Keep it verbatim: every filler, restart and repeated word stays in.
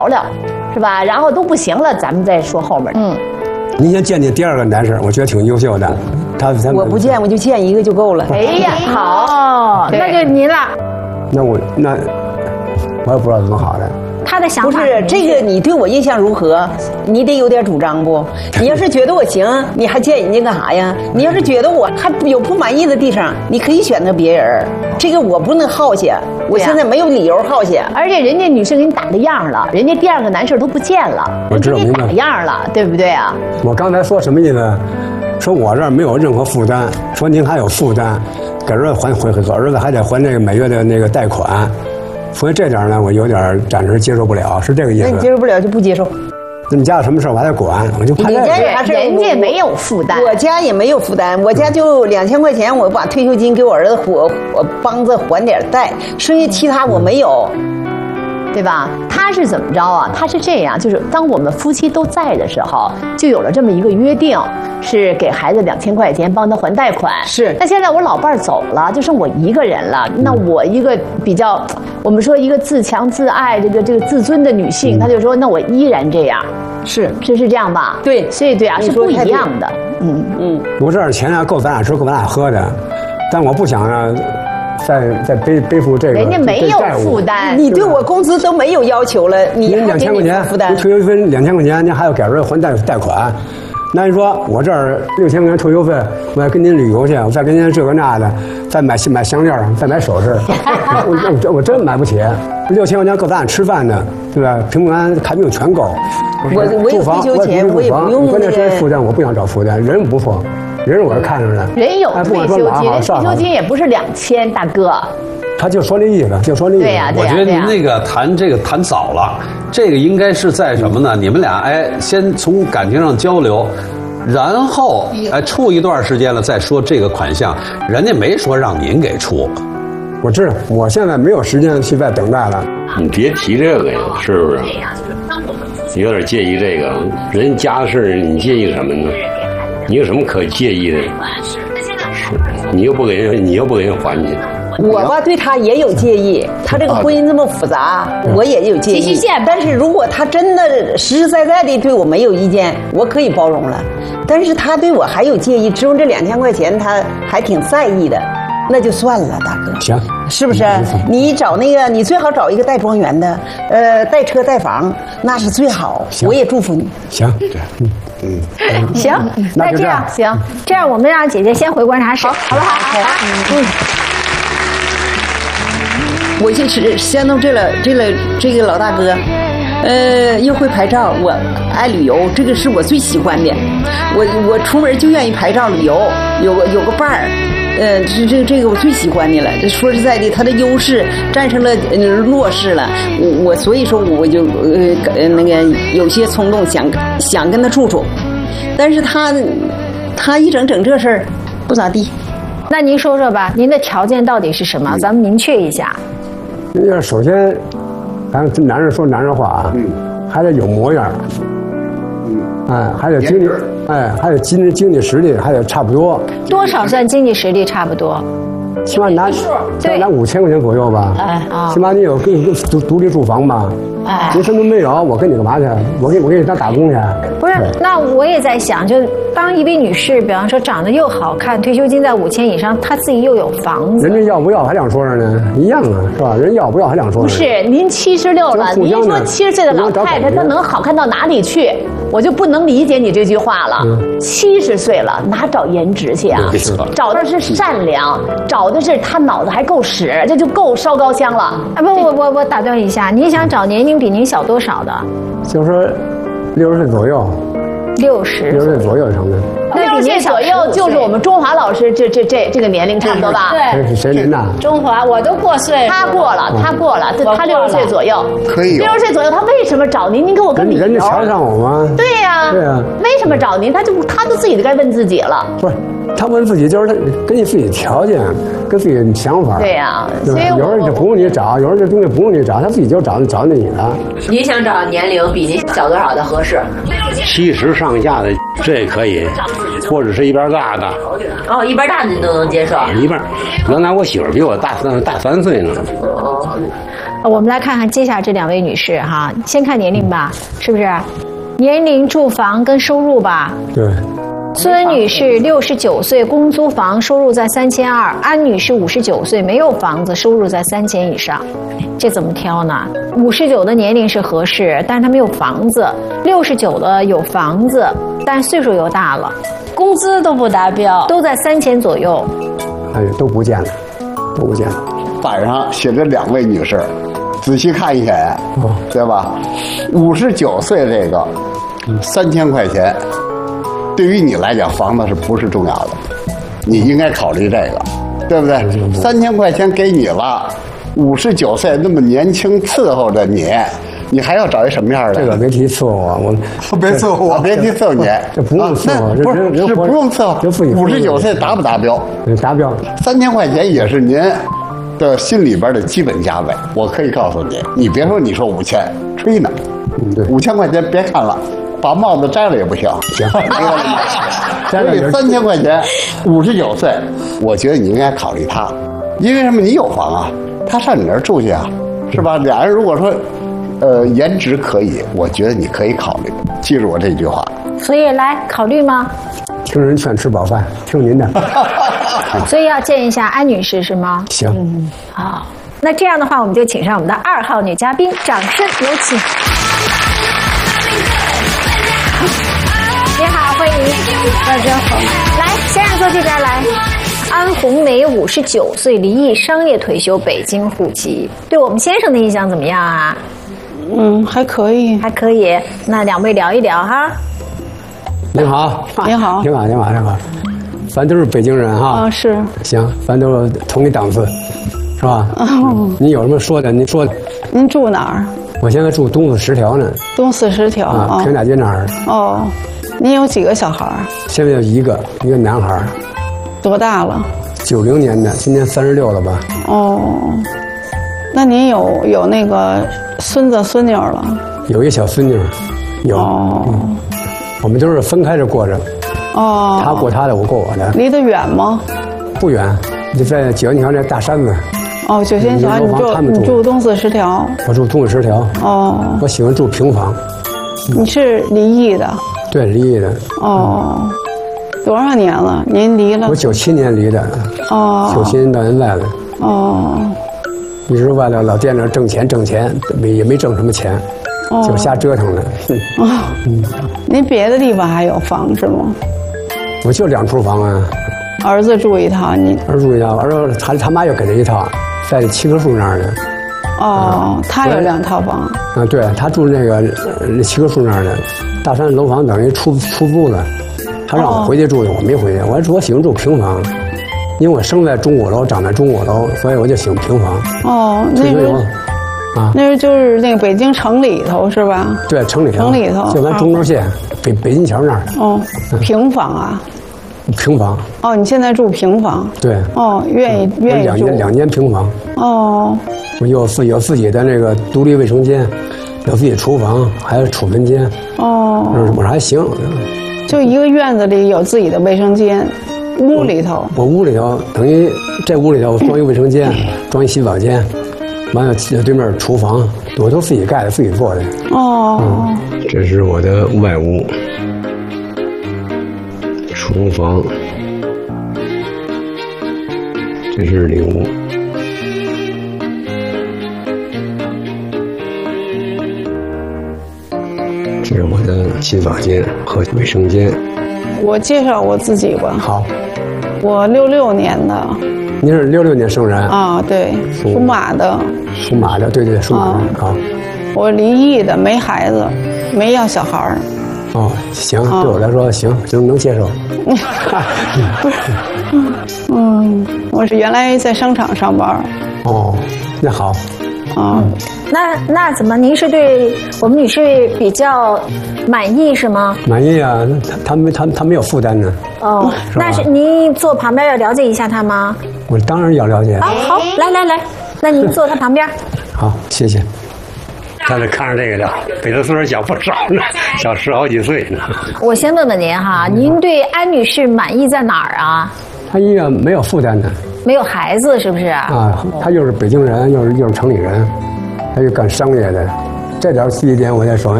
聊，是吧？然后都不行了，咱们再说后面。嗯， 你先见见第二个男士，我觉得挺优秀的。他他我不见，我就见一个就够了。 哎呀，好， 那就您了。 那我那我也不知道怎么好的。 他的想法不是这个，你对我印象如何？你得有点主张不？你要是觉得我行，你还见人家干啥呀？你要是觉得我还有不满意的地方，你可以选择别人。这个我不能耗下，我现在没有理由耗下。 而且人家女生给你打的样了，人家第二个男士都不见了， 我知道人家打样了，对不对啊？ 我刚才说什么意思？说我这儿没有任何负担，说您还有负担，给儿子还还给儿子还得还那个每月的那个贷款。所以这点呢，我有点暂时接受不了，是这个意思。 那你接受不了就不接受。 那你家有什么事我还得管，我就怕这个。 人家没有负担， 我家也没有负担，我家就两千块钱，我把退休金给我儿子我我帮着还点贷，剩下其他我没有。 对吧？他是怎么着啊？他是这样，就是当我们夫妻都在的时候，就有了这么一个约定，是给孩子两千块钱帮他还贷款。 是。 那现在我老伴儿走了，就剩我一个人了。那我一个比较，我们说一个自强自爱、这个这个自尊的女性，她就说，那我依然这样。 是， 是是这样吧？ 对， 所以对啊，是不一样的。嗯嗯。 我这点钱啊，够咱俩吃，够咱俩喝的，但我不想呢。再再背背负这个， 人家没有负担， 你对我工资都没有要求了，你两千块钱负担， 退休金两千块钱，您还要给儿子还贷贷款。那你说我这儿六千块钱退休费，我要跟您旅游去，我再跟您这个那的，再买买项链，再买首饰，我我我真买不起。六千块钱够咱俩吃饭的，对吧？平平安安看病全够。 我我有退休钱，我也不用。 关键是负担，我不想找负担，人不错。人我是看着的， 人有退休金，人退休金也不是两千，大哥。 他就说那意思，就说那意思。 对呀， 我觉得您那个谈这个谈早了，这个应该是在什么呢？你们俩哎，先从感情上交流，然后哎处一段时间了再说这个款项，人家没说让您给出。 我知道，我现在没有时间去再等待了。 你别提这个呀，是不是？你有点介意这个，人家的事你介意什么呢？你有什么可介意的？你又不给人，你又不给人还去。 我吧对他也有介意，他这个婚姻这么复杂，我也有介意。但是如果他真的实实在在的对我没有意见，我可以包容了。但是他对我还有介意，只有这两千块钱他还挺在意的，那就算了，大哥。 行， 是不是？你找那个，你最好找一个带庄园的，呃，带车带房，那是最好。我也祝福你。 行，嗯。 嗯，行，那这样行， 这样我们让姐姐先回观察室， 好不好？好，嗯。 我就是相中这了，这了这个老大哥，呃，又会拍照，我爱旅游，这个是我最喜欢的。我我出门就愿意拍照旅游，有个有个伴儿。呃，这这这个我最喜欢的了。说实在的，他的优势战胜了弱势了。我我所以说我就呃那个有些冲动想想跟他处处，但是他他一整整这事儿不咋地。 那您说说吧，您的条件到底是什么？咱们明确一下。 要首先，咱男人说男人话啊，嗯、还得有模样。哎，还有经济，哎，还有经济经济实力，还有差不多。 多少算经济实力差不多？ 起码拿，起码拿五千块钱左右吧。哎啊，起码你有个独独立住房吧。哎，你什么都没有，我跟你干嘛去？我给我给你当打工去。 不是，那我也在想，就当一位女士，比方说长得又好看，退休金在五千以上，她自己又有房子， 人家要不要还两说着呢？一样啊，是吧？人要不要还两说着。 不是，您七十六了，您说七十岁的老太太她能好看到哪里去？我就不能理解你这句话了。七十岁了，哪找颜值去啊？找的是善良，找的是他脑子还够使，这就够烧高香了。 啊不，我我我打断一下，您想找年龄比您小多少的？ 就是说六十岁左右。 六十。 六十岁左右成的。 六十岁左右就是我们中华老师这这这这个年龄差不多吧？ 对。 是谁您呐？ 中华，我都过岁。 他过了，他过了，他六十岁左右。 可以。 六十岁左右，他为什么找您？您给我个理由。 人家瞧上我吗？ 对呀。 对呀。 为什么找您？他就他都自己该问自己了。 不是。他问自己就是他根据自己条件，跟自己的想法。 对呀、啊， 所以有人就不用你找，有人这东西不用你找，他自己就找找你的。 你想找年龄比您小多少的合适？ 七十上下的这可以，或者是一边大的。 哦，一边大的你都能接受？ 一边，原来我媳妇比我大三大三岁呢。 哦， 我们来看看接下来这两位女士哈，先看年龄吧，是不是？年龄、住房跟收入吧。 对。 孙女士六十九岁，公租房，收入在三千二；安女士五十九岁，没有房子，收入在三千以上。这怎么挑呢？五十九的年龄是合适，但是她没有房子；六十九的有房子，但岁数又大了， 工资都不达标， 都在三千左右。 哎，都不见了，都不见了。 板上写着两位女士，仔细看一眼， 哦， 对吧？五十九岁这个，三千块钱。对于你来讲，房子是不是重要的？你应该考虑这个，对不对？三千块钱给你了，五十九岁那么年轻伺候着你，你还要找一什么样的？ 这个别提伺候我，我别伺候我，别提伺候你， 这不用伺候， 不是是不用伺候。五十九岁达不达标？ 达标。 三千块钱也是您的心里边的基本价位。我可以告诉你，你别说你说五千，吹呢。 嗯，对， 五千块钱别看了。把帽子摘了也不行， 行， 所以三千块钱，五十九岁，我觉得你应该考虑他，因为什么？你有房啊，他上你那儿住去啊，是吧？俩人如果说，呃，颜值可以，我觉得你可以考虑，记住我这句话。 所以来考虑吗？ 听人劝，吃饱饭，听您的。 所以要见一下安女士是吗？ 行， 嗯，好，那这样的话，我们就请上我们的二号女嘉宾，掌声有请。你好，欢迎，大家好。来，先生坐这边来。安红梅，五十九岁，离异，商业退休，北京户籍。对我们先生的印象怎么样啊？ 嗯，还可以， 还可以。那两位聊一聊哈。 您好， 你好， 您好，您好，您好。咱都是北京人哈。 啊，是。 行，咱都是同一档次，是吧？ 嗯。 您有什么说的？您说。 您住哪儿？ 我现在住东四十条呢。 东四十条啊，平大街那儿。 哦。您有几个小孩？ 现在有一个，一个男孩。 多大了？ 九零年的，今年三十六了吧？ 哦，那您有有那个孙子孙女了？ 有一小孙女，有。 哦、 嗯，我们都是分开着过着。 哦。 他过他的，我过我的。 离得远吗？ 不远，就在九仙桥那大山子。 哦，九仙桥，你住你住东四十条？ 我住东四十条。 哦。 我喜欢住平房。 你是离异的？ 对，离异的。 哦，多少年了？您离了？ 我九七年离的。 哦。 九七年到现在了。 哦。 一直为了老惦着挣钱挣钱，没也没挣什么钱，哦、就瞎折腾了。 哦。嗯。您别的地方还有房是吗？ 我就两处房啊。 儿子住一套，你。 儿子住一套，儿子他他妈又给他一套，在七棵树那儿呢。 哦，嗯、他有两套房。 啊，对他住那个那七棵树那儿的。大山楼房等于出出租了，他让我回去住去，我没回去。我我喜欢住平房，因为我生在钟鼓楼，长在钟鼓楼，所以我就喜欢平房。 哦，那个啊，那是就是那个北京城里头是吧？ 对，城里头。 城里头， 就咱钟楼县北北京桥那儿。 哦，平房啊。 平房。 哦，你现在住平房？ 对。 哦，愿意愿意住。 两间两间平房。 哦。 我有自有自己的那个独立卫生间。有自己厨房，还有储存间。 哦， 我说还行。 就一个院子里有自己的卫生间，屋里头。 我, 我屋里头等于这屋里头装一卫生间，装一洗澡间，完了对面厨房，我都自己盖的，自己做的。 哦、 嗯，这是我的外屋，厨房，这是里屋。这是我的洗澡间和卫生间。 我介绍我自己吧。 好。 我六六年的。 您是六六年生人？ 啊，对，属马的。 属马的，对对，属马的。好。 我离异的，没孩子，没要小孩儿。 哦，行，对我来说行，行能接受。 不是，嗯，我是原来在商场上班。 哦，那好。 啊， 那那怎么？您是对我们女士比较满意是吗？ 满意啊，他他没他他没有负担呢。 哦，是那是您坐旁边要了解一下他吗？ 我当然要了解。 啊，好，来来来，那您坐他旁边。 好，谢谢。 他这看着这个了，比他岁数小不少呢，小十好几岁呢。 我先问问您哈，您对安女士满意在哪儿啊？ 她一个没有负担的。 没有孩子是不是？ 啊，他又是北京人，又是又是城里人。 他就干商业的。这点第一点我在双